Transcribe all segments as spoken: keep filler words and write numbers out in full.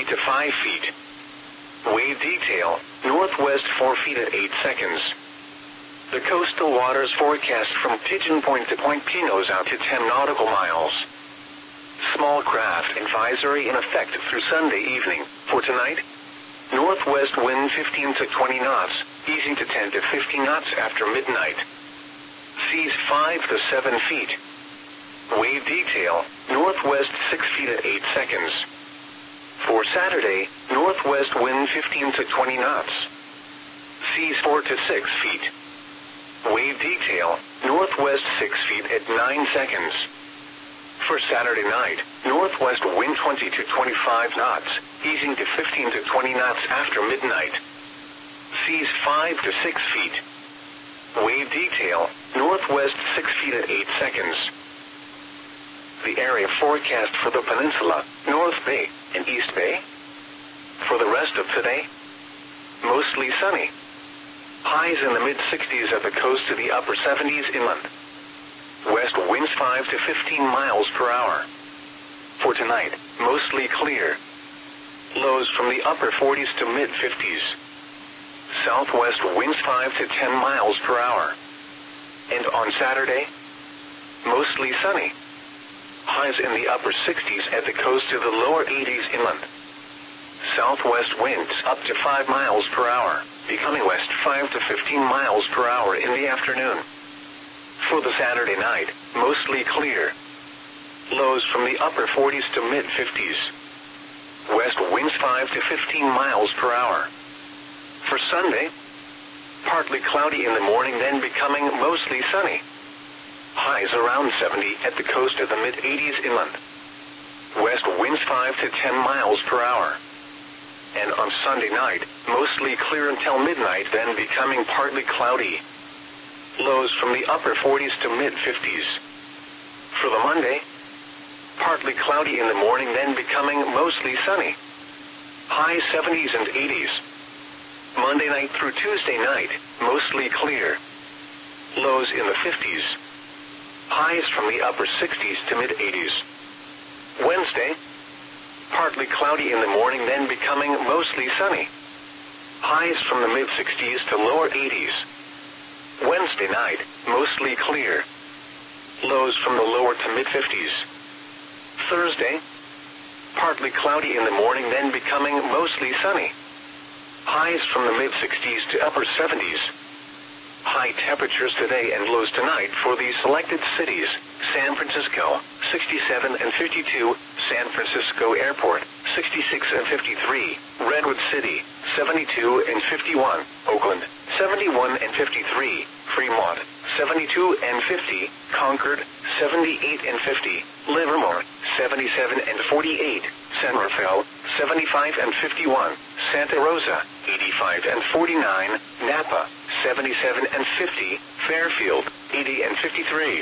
to five feet. Wave detail, northwest four feet at eight seconds. The coastal waters forecast from Pigeon Point to Point Pinos out to ten nautical miles. Small craft advisory in effect through Sunday evening. For tonight, northwest wind fifteen to twenty knots, easing to ten to fifteen knots after midnight. Seas five to seven feet. Wave detail, northwest six feet at eight seconds. For Saturday, northwest wind fifteen to twenty knots. Seas four to six feet. Wave detail, northwest six feet at nine seconds. For Saturday night, northwest wind twenty to twenty-five knots, easing to fifteen to twenty knots after midnight. Seas five to six feet. Wave detail, northwest six feet at eight seconds. The area forecast for the peninsula, North Bay, and East Bay. For the rest of today, mostly sunny. Highs in the mid-sixties at the coast to the upper seventies inland. West winds five to fifteen miles per hour. For tonight, mostly clear. Lows from the upper forties to mid-fifties. Southwest winds five to ten miles per hour. And on Saturday, mostly sunny. Highs in the upper sixties at the coast to the lower eighties inland. Southwest winds up to five miles per hour, becoming west five to fifteen miles per hour in the afternoon. For the Saturday night, mostly clear. Lows from the upper forties to mid-fifties. West winds five to fifteen miles per hour. For Sunday, partly cloudy in the morning, then becoming mostly sunny. Highs around seventy at the coast of the mid-eighties inland. West winds five to ten miles per hour. And on Sunday night, mostly clear until midnight, then becoming partly cloudy. Lows from the upper forties to mid-fifties. For the Monday, partly cloudy in the morning, then becoming mostly sunny. High seventies and eighties. Monday night through Tuesday night, mostly clear. Lows in the fifties. Highs from the upper sixties to mid-eighties. Wednesday, partly cloudy in the morning, then becoming mostly sunny. Highs from the mid-sixties to lower eighties. Wednesday night, mostly clear. Lows from the lower to mid-fifties. Thursday, partly cloudy in the morning, then becoming mostly sunny. Highs from the mid-sixties to upper seventies. High temperatures today and lows tonight for the selected cities: San Francisco, sixty-seven and fifty-two, San Francisco Airport, sixty-six and fifty-three, Redwood City, seventy-two and fifty-one, Oakland, seventy-one and fifty-three, Fremont, seventy-two and fifty, Concord, seventy-eight and fifty, Livermore, seventy-seven and forty-eight, San Rafael, seventy-five and fifty-one, Santa Rosa, eighty-five and forty-nine, Napa, seventy-seven and fifty, Fairfield, eighty and fifty-three.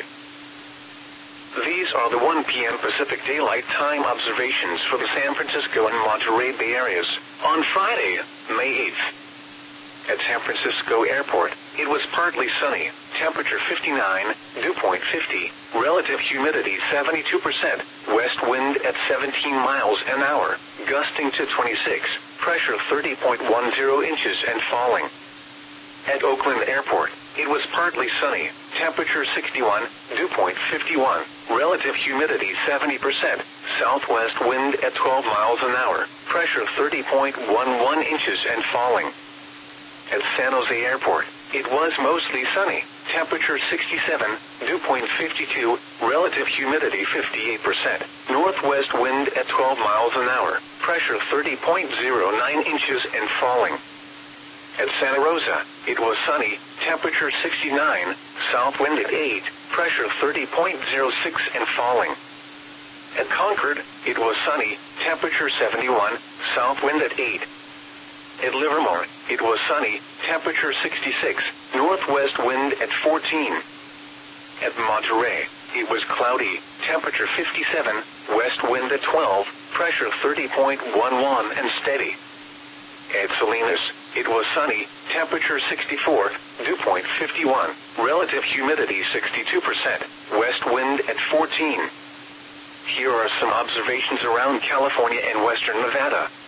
These are the one p m Pacific Daylight Time observations for the San Francisco and Monterey Bay areas on Friday, May eighth. At San Francisco Airport, it was partly sunny, temperature fifty-nine, dew point fifty, relative humidity seventy-two percent, west wind at seventeen miles an hour, gusting to twenty-six, pressure thirty point one zero inches and falling. At Oakland Airport, it was partly sunny, temperature sixty-one, dew point fifty-one, relative humidity seventy percent, southwest wind at twelve miles an hour, pressure thirty point one one inches and falling. At San Jose Airport, it was mostly sunny, temperature sixty-seven, dew point fifty-two, relative humidity fifty-eight percent, northwest wind at twelve miles an hour, pressure thirty point zero nine inches and falling. At Santa Rosa, it was sunny, temperature sixty-nine, south wind at eight, pressure thirty point zero six and falling. At Concord, it was sunny, temperature seventy-one, south wind at eight. At Livermore, it was sunny, temperature sixty-six, northwest wind at fourteen. At Monterey, it was cloudy, temperature fifty-seven, west wind at twelve, pressure thirty point one one and steady. At Salinas, it was sunny, temperature sixty-four, dew point fifty-one, relative humidity sixty-two percent, west wind at fourteen. Here are some observations around California and western Nevada.